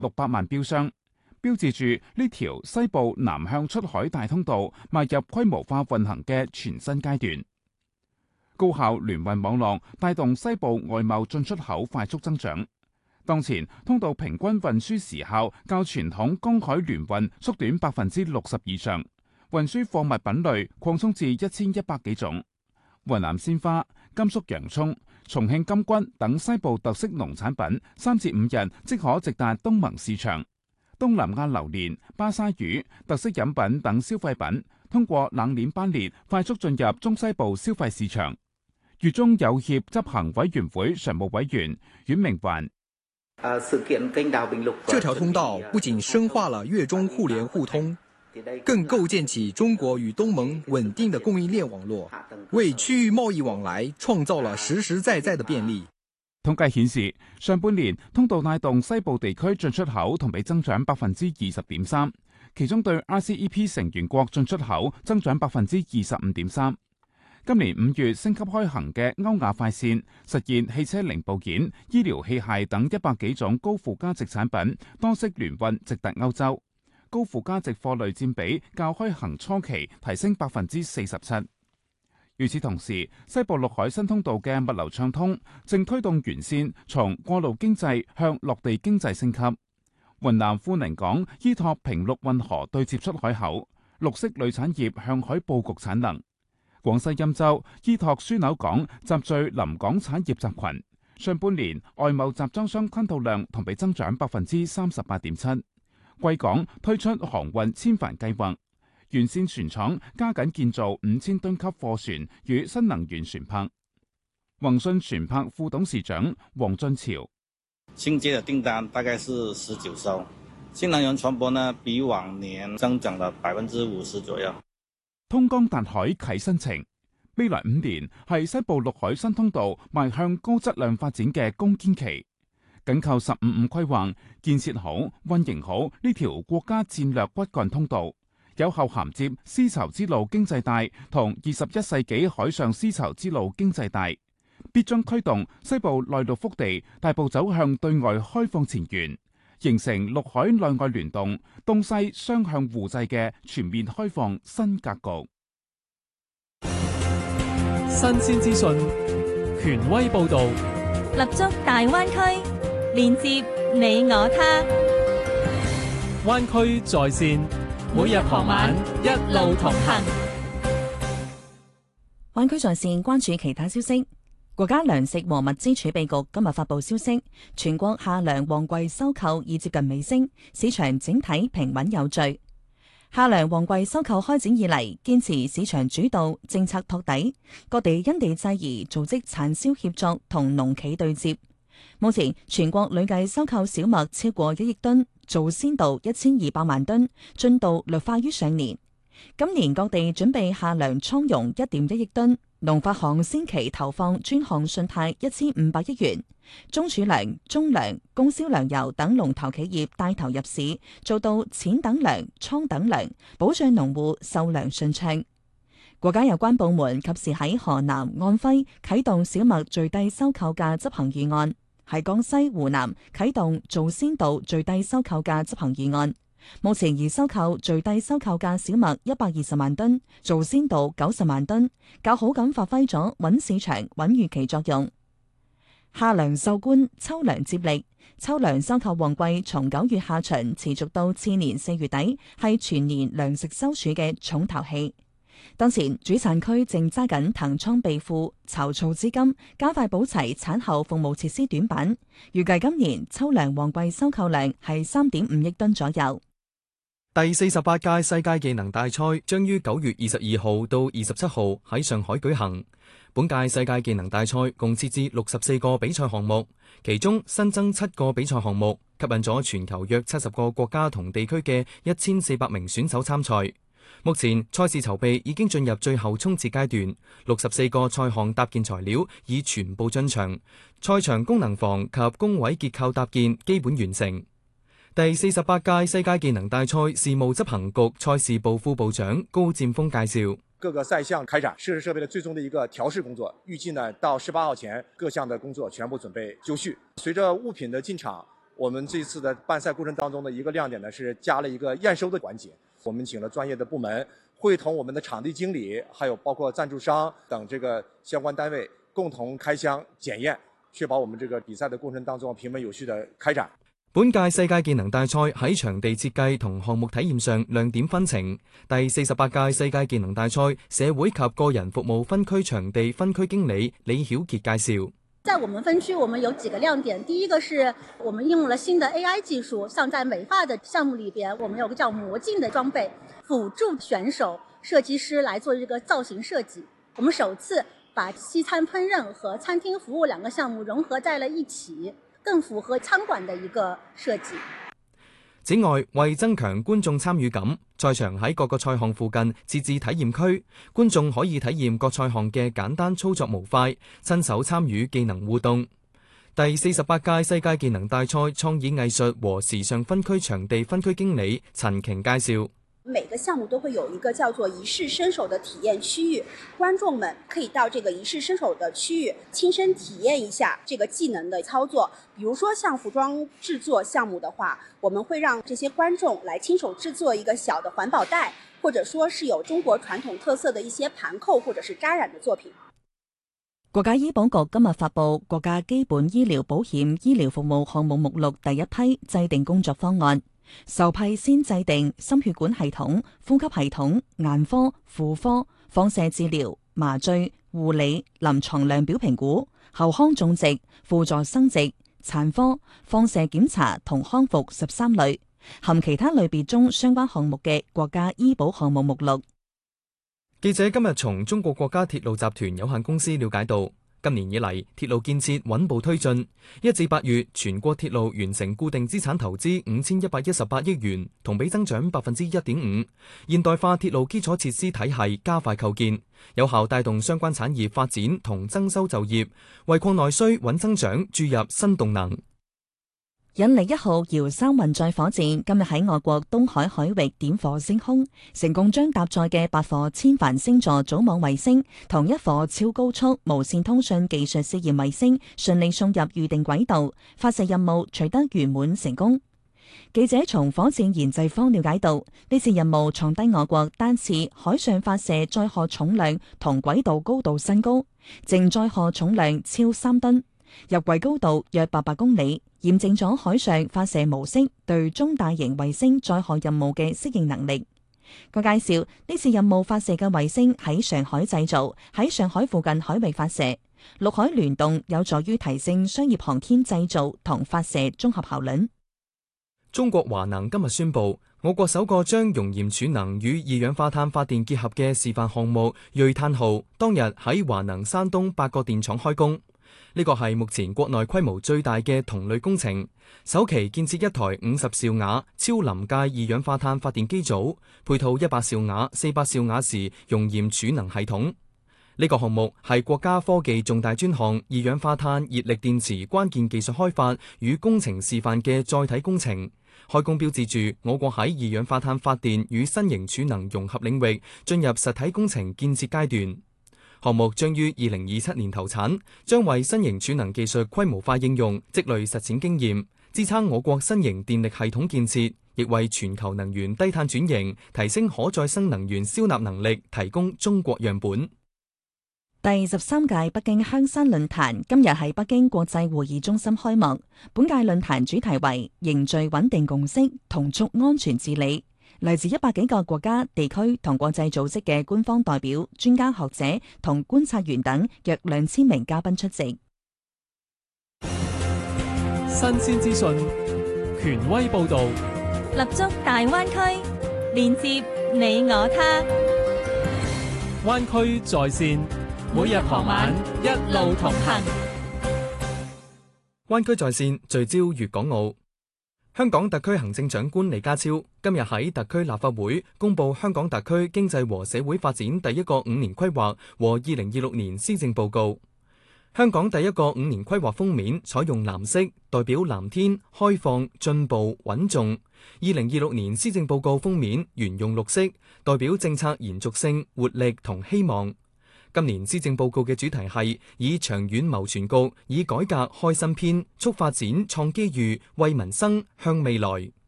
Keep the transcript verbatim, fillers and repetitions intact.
六百萬標箱，標誌住呢條西部南向出海大通道邁入規模化運行嘅全新階段。高效聯運網絡帶動西部外貿進出口快速增長。當前通道平均運輸時效較傳統公海聯運縮短百分之六十以上，運輸貨物品類擴充至一千一百幾種。雲南鮮花、甘肅洋蔥、重慶金軍等西部特色農產品，三至五日即可直達東盟市場。東南亞榴蓮、巴沙魚、特色飲品等消費品，通過冷鏈班列快速進入中西部消費市場。粵中友協執行委員會常務委員阮明環： 這條通道不僅深化了粵中互聯互通，更構建起中國與東盟穩定的供應鏈網絡，為區域貿易往來創造了實實在在的便利。 統計顯示，上半年通道帶動西部地區進出口同比增長百分之二十點三，其中對 R C E P 成員國進出口增長百分之二十五點三。今年五月升級開行嘅歐亞快線，實現汽車零部件、醫療器械等一百幾種高附加值產品多式聯運直達歐洲，高附加值貨類佔比較開行初期提升百分之四十七。與此同時，西部陸海新通道嘅物流暢通，正推動沿線從過路經濟向陸地經濟升級。雲南富寧港依託平陸運河對接出海口，綠色鋁產業向海佈局產能。廣西欽州依託樞紐港集聚臨港產業集群，上半年外貿集裝箱吞吐量同比增長百分之三十八點七。貴港推出航運千帆計劃，沿線船廠加緊建造五千噸級貨船與新能源船舶。宏信船舶副董事長黃俊潮： 新接的訂單大概是十九艘，新能源船舶呢比往年增長了百分之五十左右。 通江達海啟新程，未來五年係西部陸海新通道邁向高質量發展嘅攻堅期。緊扣十五五規劃，建設好、運營好呢條國家戰略骨幹通道，有效銜接絲綢之路經濟帶同二十一世紀海上絲綢之路經濟帶，必將推動西部內陸腹地大步走向對外開放前沿，形成陸海內外聯動、東西雙向互濟嘅全面開放新格局。 新鮮資訊，權威報導， 立足大灣區，連接你我他。 灣區在線，每日傍晚一路同行。 灣區在線關注其他消息。國家糧食和物資儲備局今日發布消息，全國夏糧旺季收購已接近尾聲，市場整體平穩有序。夏糧旺季收購開展以嚟，堅持市場主導、政策托底，各地因地制宜組織產銷協作同農企對接。目前全國累計收購小麥超過一億噸，做鮮稻一千二百萬噸，進度略快於上年。今年各地準備夏糧倉容一點一億噸，農發行先期投放專項信貸一千五百億元，中儲糧、中糧、供銷糧油等龍頭企業帶頭入市，做到錢等糧、倉等糧，保障農戶售糧順暢。國家有關部門及時喺河南、安徽啟動小麥最低收購價執行預案，喺江西、湖南啟動做鮮稻最低收購價執行預案。目前已收購最低收購價小麥一百二十萬噸，做鮮稻九十萬噸，較好咁發揮咗穩市場、穩預期作用。夏糧收官，秋糧接力。秋糧收購旺季從九月下旬持續到次年四月底，係全年糧食收儲嘅重頭戲。當前主產區正揸緊騰倉備庫，籌措資金，加快補齊產後服務設施短板。預計今年秋糧旺季收購量係三點五億噸左右。 第四十八屆世界技能大賽將於九月二十二號到二十七號喺上海舉行。本屆世界技能大賽共設置六十四個比賽項目，其中新增七個比賽項目，吸引咗全球約七十個國家同地區嘅一千四百名選手參賽。目前賽事籌備已經進入最後衝刺階段，六十四個賽項搭建材料已全部進場，賽場功能房及工位結構搭建基本完成。第四十八屆世界技能大賽事務執行局賽事部副部長高占峰介紹， 各個賽項開展設施設備的最終的一個調試工作，預計呢到十八號前各項的工作全部準備就緒。隨着物品的進場， 我們這次的辦賽過程當中的一個亮點呢，是加了一個驗收的環節。我們請了專業的部門，會同我們的場地經理，還有包括贊助商等這個相關單位共同開箱檢驗，確保我們這個比賽的過程當中平穩有序的開展。 本屆世界技能大賽喺場地設計同項目體驗上亮點紛呈。第四十八屆世界技能大賽社會及個人服務分區場地分區經理李曉傑介紹。 在我們分區，我們有幾個亮點。第一個是我們應用了新的 A I 技術，像在美髮的項目裏邊，我們有個叫魔鏡的裝備，輔助選手、設計師來做這個造型設計。我們首次把西餐烹飪和餐廳服務兩個項目融合在了一起，更符合餐館的一個設計。 此外，為增強觀眾參與感，賽場喺各個賽項附近設置體驗區，觀眾可以體驗各賽項嘅簡單操作模塊，親手參與技能互動。第四十八屆世界技能大賽創意藝術和時尚分區場地分區經理陳瓊介紹。 每個項目都會有一個叫做一試身手的體驗區域，觀眾們可以到這個一試身手的區域親身體驗一下這個技能的操作。比如說像服裝製作項目的話，我們會讓這些觀眾來親手製作一個小的環保袋，或者說是有中國傳統特色的一些盤扣或者是扎染的作品。 國家醫保局今日發布國家基本醫療保險醫療服務項目目錄第一批制定工作方案。首批先制定心血管系統、呼吸系統、眼科、婦科、放射治療、麻醉、護理、臨床量表評估、後康種植、輔助生殖、產科、放射檢查同康復十三類，含其他類別中相關項目嘅國家醫保項目目錄。 記者今日從中國國家鐵路集團有限公司了解到，今年以嚟，鐵路建設穩步推進。一至八月，全國鐵路完成固定資產投資五千一百一十八億元，同比增長百分之一點五。現代化鐵路基礎設施體系加快構建，有效帶動相關產業發展同增收就業，為擴內需、穩增長注入新動能。 引力一號遙三運載火箭今日喺外國東海海域點火升空，成功將搭載嘅八顆千帆星座組網衛星同一顆超高速無線通訊技術試驗衛星順利送入預定軌道，發射任務取得圓滿成功。記者從火箭研製方了解到，呢次任務創低我國單次海上發射載荷重量同軌道高度新高，淨載荷重量超三噸，入軌高度約八百公里。驗證咗海上發射模式對中大型衛星載荷任務嘅適應能力。佢介紹呢次任務發射嘅衛星喺上海製造，喺上海附近海域發射，陸海聯動有助於提升商業航天製造同發射綜合效率。 中國華能今日宣布，我國首個將熔鹽儲能與二氧化碳發電結合嘅示範項目銳碳號當日喺華能山東八個電廠開工。呢個係目前國內規模最大嘅同類工程，首期建設一台五十兆瓦超臨界二氧化碳發電機組，配套一百兆瓦、四百兆瓦時熔鹽儲能系統。呢個項目係國家科技重大專項二氧化碳熱力電池關鍵技術開發與工程示範嘅載體工程，開工標誌住我國喺二氧化碳發電與新型儲能融合領域進入實體工程建設階段。項目將於二零二七年投產，將為新型儲能技術規模化應用積累實踐經驗，支撐我國新型電力系統建設，亦為全球能源低碳轉型、提升可再生能源消納能力提供中國樣本。 第十三屆北京香山論壇今日喺北京國際會議中心開幕。本屆論壇主題為凝聚穩定共識，同促安全治理。嚟自一百幾個國家、地區同國際組織嘅官方代表、專家學者同觀察員等約兩千名嘉賓出席。 新鮮資訊，權威報導， 立足大灣區，連接你我他。 灣區在線，每日傍晚一路同行。 灣區在線聚焦粵港澳。香港特區行政長官李家超今日喺特區立法會公布香港特區經濟和社會發展第一個五年規劃和二零二六年施政報告。香港第一個五年規劃封面採用藍色，代表藍天、開放、進步、穩重。二零二六年施政報告封面沿用綠色，代表政策延續性、活力同希望。 今年施政報告嘅主題係以長遠謀全局，以改革開新篇，促發展創機遇，為民生向未來。